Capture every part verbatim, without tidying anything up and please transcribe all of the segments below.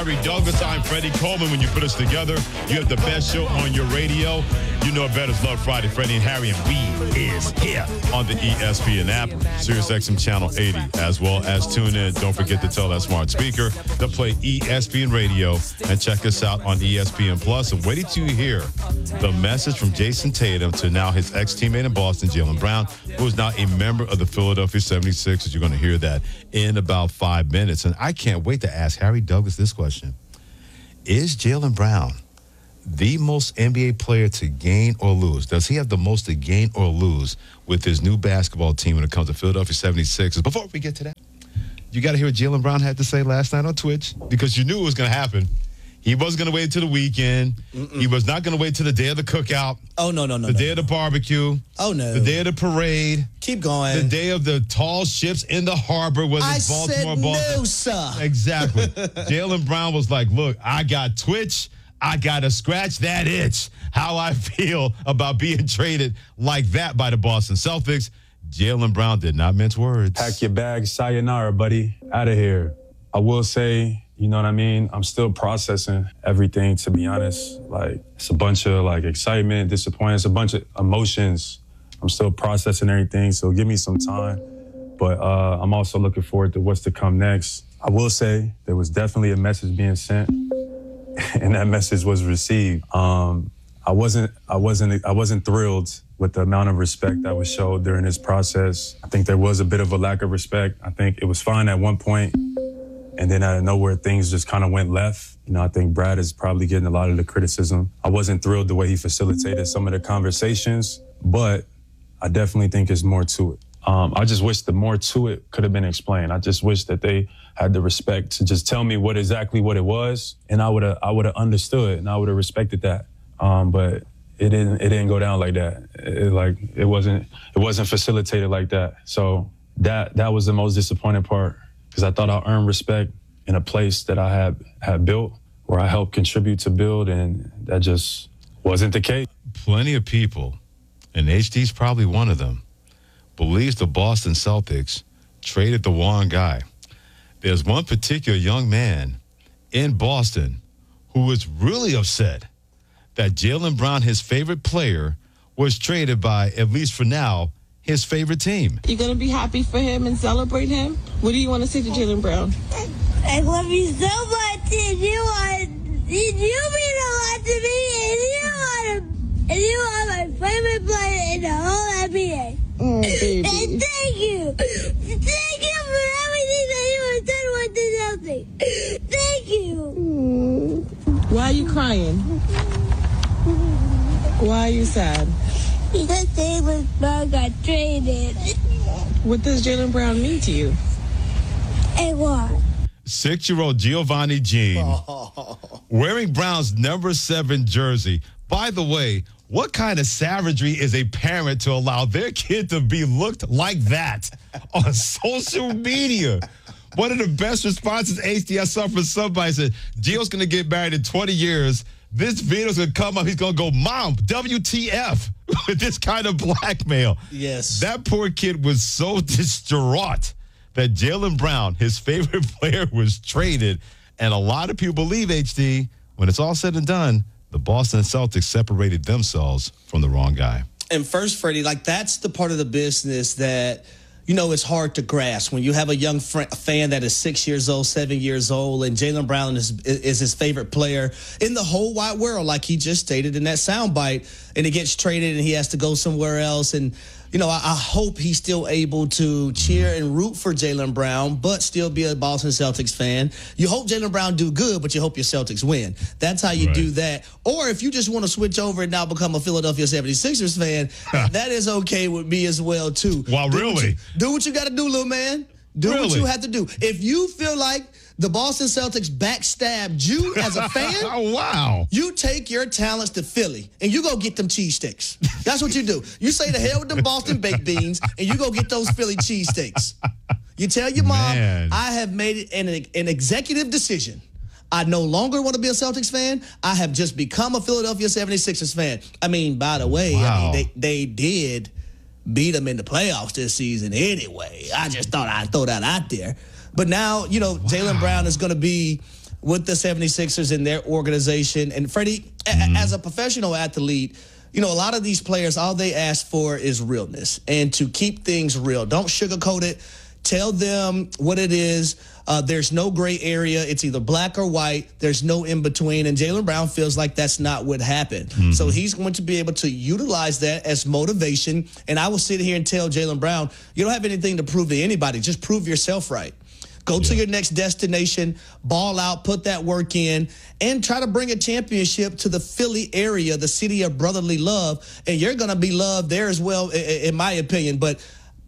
Harry Douglas. I'm Freddie Coleman. When you put us together, you have the best show on your radio. You know it better as Love Friday. Freddie and Harry, and we is here on the E S P N app, Sirius X M Channel eighty, as well as tune in. Don't forget to tell that smart speaker to play E S P N Radio and check us out on E S P N Plus. And waiting to hear the message from Jason Tatum to now his ex-teammate in Boston, Jaylen Brown, who is now a member of the Philadelphia seventy-sixers. You're going to hear that in about five minutes. And I can't wait to ask Harry Douglas this question. Is Jaylen Brown the most N B A player to gain or lose? Does he have the most to gain or lose with his new basketball team when it comes to Philadelphia seventy-sixers? Before we get to that, you got to hear what Jaylen Brown had to say last night on Twitch, because you knew it was going to happen. He wasn't going to wait until the weekend. Mm-mm. He was not going to wait till the day of the cookout. Oh, no, no, no. The no, day no. of the barbecue. Oh, no. The day of the parade. Keep going. The day of the tall ships in the harbor. Was I it Baltimore, said Boston? no, sir. Exactly. Jaylen Brown was like, look, I got Twitch. I got to scratch that itch. How I feel about being traded like that by the Boston Celtics. Jaylen Brown did not mince words. Pack your bags, sayonara, buddy. Out of here. I will say, you know what I mean? I'm still processing everything, to be honest. Like, it's a bunch of, like, excitement, disappointment. It's a bunch of emotions. I'm still processing everything, so give me some time. But uh, I'm also looking forward to what's to come next. I will say there was definitely a message being sent, and that message was received. Um, I wasn't, I wasn't, I wasn't thrilled with the amount of respect that was showed during this process. I think there was a bit of a lack of respect. I think it was fine at one point. And then out of nowhere, things just kind of went left. You know, I think Brad is probably getting a lot of the criticism. I wasn't thrilled the way he facilitated some of the conversations, but I definitely think there's more to it. Um, I just wish the more to it could have been explained. I just wish that they had the respect to just tell me what exactly what it was, and I would have I would have understood and I would have respected that. Um, but it didn't it didn't go down like that. It, like it wasn't it wasn't facilitated like that. So that that was the most disappointing part. Because I thought I earned respect in a place that I had, had built, where I helped contribute to build, and that just wasn't the case. Plenty of people, and H D's probably one of them, believes the Boston Celtics traded the wrong guy. There's one particular young man in Boston who was really upset that Jaylen Brown, his favorite player, was traded by, at least for now, his favorite team. You gonna be happy for him and celebrate him? What do you want to say to Jaylen Brown? I love you so much, and you are, you mean a lot to me, and you are, and you are my favorite player in the whole N B A. Mm, baby. And thank you, thank you for everything that you have done with the Celtics. Thank you. Mm. Why are you crying? Why are you sad? Because Jaylen Brown got traded. What does Jaylen Brown mean to you? And what? Six-year-old Giovanni Jean wearing Brown's number seven jersey. By the way, what kind of savagery is a parent to allow their kid to be looked like that on social media? One of the best responses H D I saw from somebody said, Gio's going to get married in twenty years. This video's going to come up. He's going to go, Mom, W T F, with this kind of blackmail. Yes. That poor kid was so distraught that Jaylen Brown, his favorite player, was traded. And a lot of people believe, H D, when it's all said and done, the Boston Celtics separated themselves from the wrong guy. And first, Freddie, like that's the part of the business that, you know, it's hard to grasp when you have a young fr- fan that is six years old, seven years old, and Jaylen Brown is is his favorite player in the whole wide world, like he just stated in that soundbite, and he gets traded and he has to go somewhere else. And, you know, I, I hope he's still able to cheer and root for Jaylen Brown, but still be a Boston Celtics fan. You hope Jaylen Brown do good, but you hope your Celtics win. That's how you Right. do that. Or if you just want to switch over and now become a Philadelphia seventy-sixers fan, that is okay with me as well, too. Wow, Do really? what you- Do what you got to do, little man. Do what Really? you have to do. If you feel like the Boston Celtics backstabbed you as a fan, Oh, wow. you take your talents to Philly and you go get them cheese sticks. That's what you do. You say the hell with them Boston baked beans and you go get those Philly cheese sticks. You tell your mom, Man. I have made it an, an executive decision. I no longer want to be a Celtics fan. I have just become a Philadelphia seventy-sixers fan. I mean, by the way, I Wow. mean, they, they did beat them in the playoffs this season anyway. I just thought I'd throw that out there. But now, you know, Jaylen Brown is going to be with the seventy-sixers and their organization. And Freddie, mm-hmm. a- as a professional athlete, you know, a lot of these players, all they ask for is realness and to keep things real. Don't sugarcoat it. Tell them what it is. Uh, there's no gray area. It's either black or white. There's no in between. And Jaylen Brown feels like that's not what happened. Mm-hmm. So he's going to be able to utilize that as motivation. And I will sit here and tell Jaylen Brown, you don't have anything to prove to anybody. Just prove yourself right. Go yeah. to your next destination, ball out, put that work in, and try to bring a championship to the Philly area, the city of brotherly love. And you're going to be loved there as well, in my opinion. But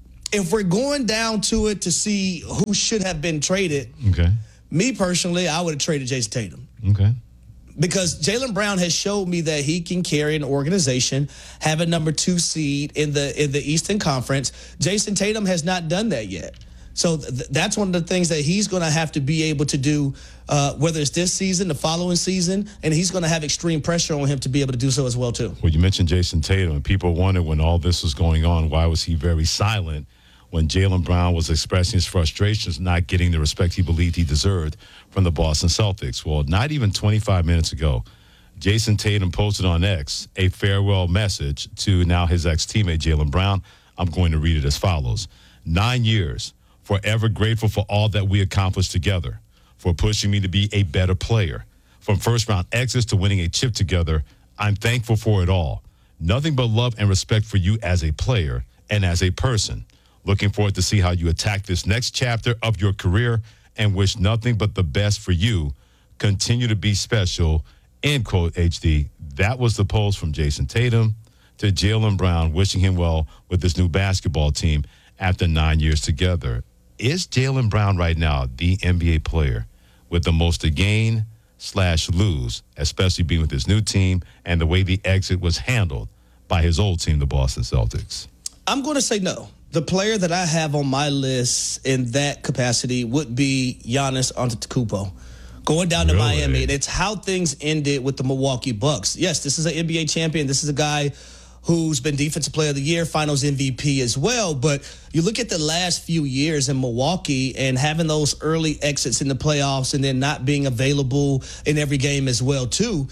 if we're going down to it to see who should have been traded, okay. me personally, I would have traded Jason Tatum. Okay. Because Jaylen Brown has showed me that he can carry an organization, have a number two seed in the in the Eastern Conference. Jason Tatum has not done that yet. So th- that's one of the things that he's going to have to be able to do, uh, whether it's this season, the following season, and he's going to have extreme pressure on him to be able to do so as well, too. Well, you mentioned Jason Tatum, and people wondered when all this was going on, why was he very silent when Jaylen Brown was expressing his frustrations not getting the respect he believed he deserved from the Boston Celtics? Well, not even twenty-five minutes ago, Jason Tatum posted on X a farewell message to now his ex-teammate Jaylen Brown. I'm going to read it as follows. Nine years, forever grateful for all that we accomplished together, for pushing me to be a better player. From first-round exits to winning a chip together, I'm thankful for it all. Nothing but love and respect for you as a player and as a person. Looking forward to see how you attack this next chapter of your career and wish nothing but the best for you. Continue to be special, end quote, H D. That was the post from Jason Tatum to Jaylen Brown, wishing him well with this new basketball team after nine years together. Is Jaylen Brown right now the N B A player with the most to gain slash lose, especially being with his new team and the way the exit was handled by his old team, the Boston Celtics? I'm going to say no. The player that I have on my list in that capacity would be Giannis Antetokounmpo. Going down to Really? Miami, and it's how things ended with the Milwaukee Bucks. Yes, this is an N B A champion. This is a guy who's been Defensive Player of the Year, Finals M V P as well. But you look at the last few years in Milwaukee and having those early exits in the playoffs and then not being available in every game as well, too.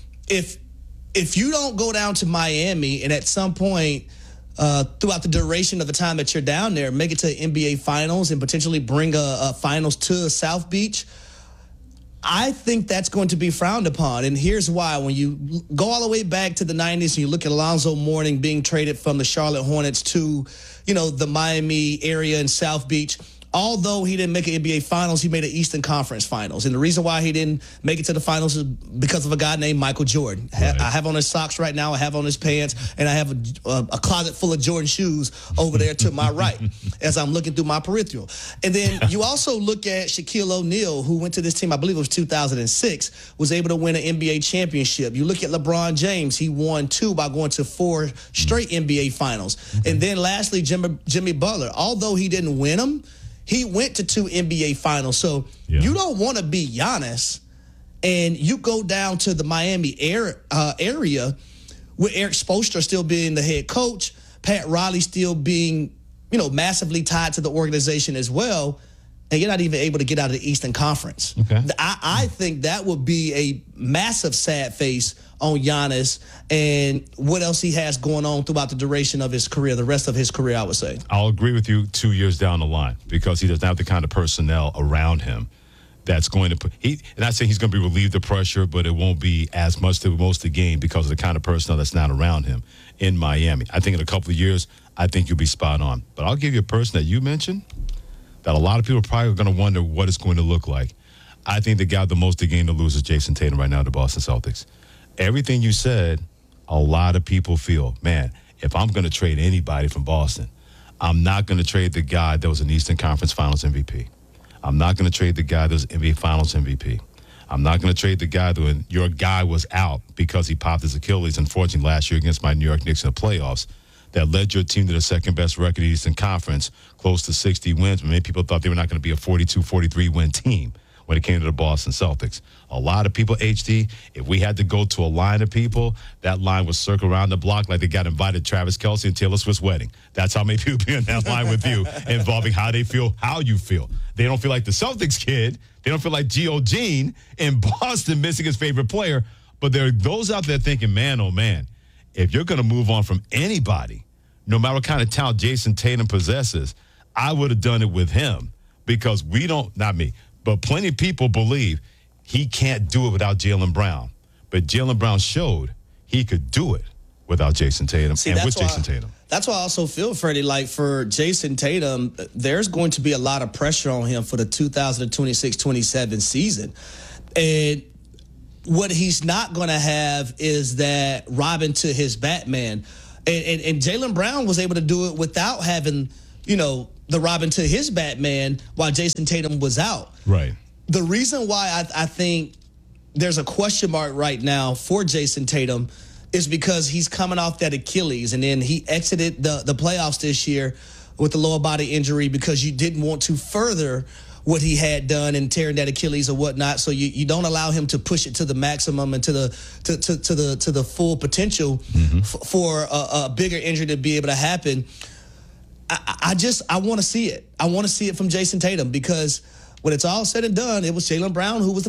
If if you don't go down to Miami and at some point uh, throughout the duration of the time that you're down there, make it to N B A Finals and potentially bring a, a Finals to South Beach, I think that's going to be frowned upon. And here's why. When you go all the way back to the nineties and you look at Alonzo Mourning being traded from the Charlotte Hornets to, you know, the Miami area in South Beach, although he didn't make an N B A Finals, he made an Eastern Conference Finals. And the reason why he didn't make it to the Finals is because of a guy named Michael Jordan. Right. I have on his socks right now. I have on his pants. And I have a, a, a closet full of Jordan shoes over there to my right as I'm looking through my peripheral. And then you also look at Shaquille O'Neal, who went to this team, I believe it was two thousand six, was able to win an N B A championship. You look at LeBron James. He won two by going to four straight N B A Finals. Mm-hmm. And then lastly, Jimmy, Jimmy Butler. Although he didn't win them, he went to two N B A Finals. So yeah. You don't want to be Giannis and you go down to the Miami air, uh, area with Eric Spoelstra still being the head coach, Pat Riley still being, you know, massively tied to the organization as well, and you're not even able to get out of the Eastern Conference. Okay. I, I think that would be a massive sad face on Giannis and what else he has going on throughout the duration of his career, the rest of his career, I would say. I'll agree with you two years down the line because he doesn't have the kind of personnel around him that's going to put – he. And I say he's going to be relieved of pressure, but it won't be as much to most of the game because of the kind of personnel that's not around him in Miami. I think in a couple of years, I think you'll be spot on. But I'll give you a person that you mentioned that a lot of people are probably going to wonder what it's going to look like. I think the guy with the most to gain to lose is Jason Tatum right now, the Boston Celtics. Everything you said, a lot of people feel, man, if I'm going to trade anybody from Boston, I'm not going to trade the guy that was an Eastern Conference Finals M V P. I'm not going to trade the guy that was N B A Finals M V P. I'm not going to trade the guy that when your guy was out because he popped his Achilles, unfortunately, last year against my New York Knicks in the playoffs, that led your team to the second best record in the Eastern Conference, close to sixty wins. But many people thought they were not going to be a forty-two, forty-three win team. when it came to the Boston Celtics. A lot of people, H D, if we had to go to a line of people, that line would circle around the block like they got invited to Travis Kelce and Taylor Swift's wedding. That's how many people be in that line with you, involving how they feel, how you feel. They don't feel like the Celtics kid. They don't feel like Gio Gene in Boston missing his favorite player. But there are those out there thinking, man, oh, man, if you're going to move on from anybody, no matter what kind of talent Jason Tatum possesses, I would have done it with him because we don't, not me, but plenty of people believe he can't do it without Jaylen Brown. But Jaylen Brown showed he could do it without Jason Tatum See, and with why, Jason Tatum. That's why I also feel, Freddie, like for Jason Tatum, there's going to be a lot of pressure on him for the two thousand twenty-six twenty-seven season. And what he's not going to have is that Robin to his Batman. And, and, and Jaylen Brown was able to do it without having, you know, the Robin to his Batman while Jason Tatum was out. Right. The reason why I, I think there's a question mark right now for Jason Tatum is because he's coming off that Achilles, and then he exited the, the playoffs this year with a lower body injury because you didn't want to further what he had done and tearing that Achilles or whatnot. So you, you don't allow him to push it to the maximum and to the to, to, to the to the full potential mm-hmm. f- for a, a bigger injury to be able to happen. I, I just I want to see it. I want to see it from Jason Tatum because when it's all said and done, it was Jaylen Brown who was the